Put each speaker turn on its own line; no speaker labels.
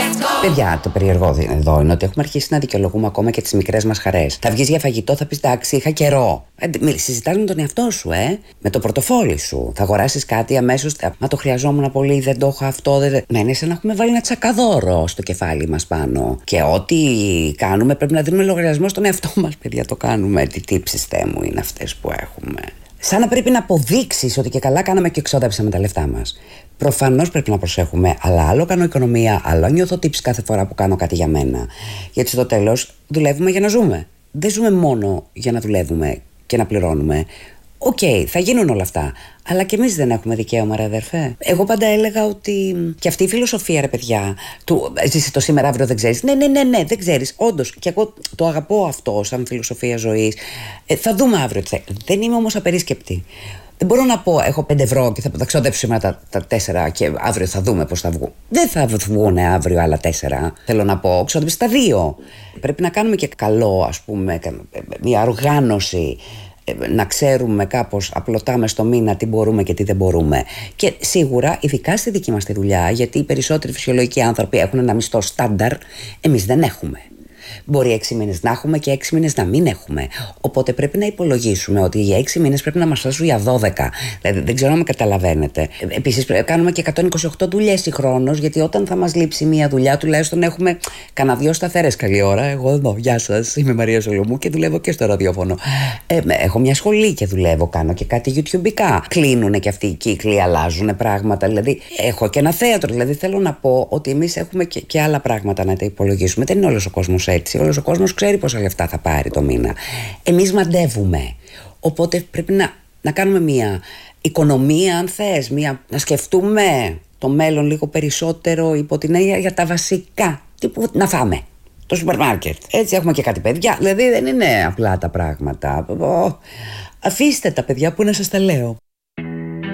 Παιδιά, το περίεργο εδώ είναι ότι έχουμε αρχίσει να δικαιολογούμε ακόμα και τις μικρές μας χαρές. Θα βγεις για φαγητό, θα πεις εντάξει, είχα καιρό. Συζητάς με τον εαυτό σου, με το πορτοφόλι σου. Θα αγοράσεις κάτι αμέσως. Μα το χρειαζόμουν πολύ, δεν το έχω αυτό. Είναι σαν να έχουμε βάλει ένα τσακαδόρο στο κεφάλι μας πάνω. Και ό,τι κάνουμε πρέπει να δίνουμε λογαριασμό στον εαυτό μας, παιδιά. Το κάνουμε. Τι τύψεις, Θεέ μου, είναι αυτές που έχουμε. Σαν να πρέπει να αποδείξεις ότι και καλά κάναμε και εξόδεψαμε τα λεφτά μας. Προφανώς πρέπει να προσέχουμε, αλλά άλλο κάνω οικονομία, άλλο νιώθω τύψη κάθε φορά που κάνω κάτι για μένα. Γιατί στο τέλος δουλεύουμε για να ζούμε. Δεν ζούμε μόνο για να δουλεύουμε και να πληρώνουμε. Οκ, θα γίνουν όλα αυτά. Αλλά και εμείς δεν έχουμε δικαίωμα, ρε αδερφέ. Εγώ πάντα έλεγα ότι. Και αυτή η φιλοσοφία, ρε παιδιά, του ζήσει το σήμερα, αύριο δεν ξέρεις. Ναι, δεν ξέρεις. Όντως, και εγώ το αγαπώ αυτό σαν φιλοσοφία ζωής. Θα δούμε αύριο τι θα. Δεν είμαι όμως απερίσκεπτη. Δεν μπορώ να πω, έχω 5 ευρώ και θα ξοδέψω σήμερα τα 4 και αύριο θα δούμε πώς θα βγουν. Δεν θα βγουν αύριο άλλα 4. Θέλω να πω, ξοδέψω τα 2. Πρέπει να κάνουμε και καλό, ας πούμε, μια οργάνωση. Να ξέρουμε κάπως απλωτά μες στο μήνα τι μπορούμε και τι δεν μπορούμε. Και σίγουρα, ειδικά στη δική μας τη δουλειά, γιατί οι περισσότεροι φυσιολογικοί άνθρωποι έχουν ένα μισθό στάνταρ, εμείς δεν έχουμε. Μπορεί 6 μήνες να έχουμε και 6 μήνες να μην έχουμε. Οπότε πρέπει να υπολογίσουμε ότι για 6 μήνες πρέπει να μας φτάσουν για 12. Δηλαδή δεν ξέρω αν με καταλαβαίνετε. Επίσης κάνουμε και 128 δουλειές συγχρόνως, γιατί όταν θα μας λείψει μία δουλειά, τουλάχιστον έχουμε κανένα 2 σταθερές. Καλή ώρα, εγώ εδώ. Γεια σας, είμαι η Μαρία Σολομού και δουλεύω και στο ραδιόφωνο. Έχω μια σχολή και δουλεύω, κάνω και κάτι YouTubeικά. Κλείνουνε και αυτοί οι κύκλοι, αλλάζουν πράγματα. Δηλαδή έχω και ένα θέατρο. Δηλαδή θέλω να πω ότι εμείς έχουμε και άλλα πράγματα να τα υπολογίσουμε. Δεν είναι όλος ο κόσμος έτσι. Όλος ο κόσμος ξέρει πόσα λεφτά θα πάρει το μήνα. Εμείς μαντεύουμε. Οπότε πρέπει να κάνουμε μια οικονομία, αν θες, να σκεφτούμε το μέλλον λίγο περισσότερο υπό την έννοια για τα βασικά. Τύπου να φάμε. Το σούπερ μάρκετ. Έτσι έχουμε και κάτι παιδιά. Δηλαδή δεν είναι απλά τα πράγματα. Αφήστε τα παιδιά που να σας τα λέω.